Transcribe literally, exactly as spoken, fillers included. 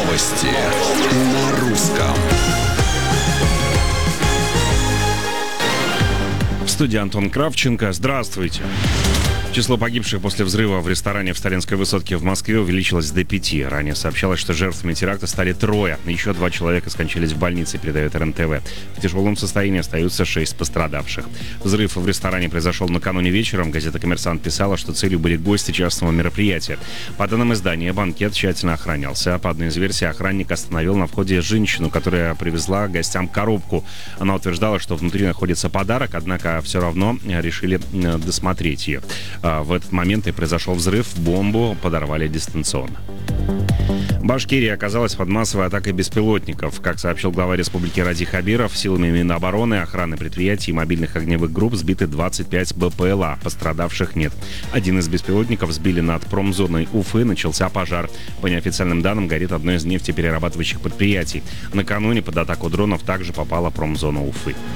Новости на русском. В студии Антон Кравченко. Здравствуйте. Число погибших после взрыва в ресторане в Сталинской Высотке в Москве увеличилось до пяти. Ранее сообщалось, что жертвами теракта стали трое. Еще два человека скончались в больнице, передает эр эн тэ вэ. В тяжелом состоянии остаются шесть пострадавших. Взрыв в ресторане произошел накануне вечером. Газета «Коммерсант» писала, что целью были гости частного мероприятия. По данным издания, банкет тщательно охранялся. По одной из версий, охранник остановил на входе женщину, которая привезла гостям коробку. Она утверждала, что внутри находится подарок, однако все равно решили досмотреть ее. В этот момент и произошел взрыв, бомбу подорвали дистанционно. Башкирия оказалась под массовой атакой беспилотников. Как сообщил глава республики Ради Хабиров, силами Минобороны, охраны предприятий и мобильных огневых групп сбиты двадцать пять бэ пэ эл а. Пострадавших нет. Один из беспилотников сбили над промзоной Уфы, начался пожар. По неофициальным данным, горит одно из нефтеперерабатывающих предприятий. Накануне под атаку дронов также попала промзона Уфы.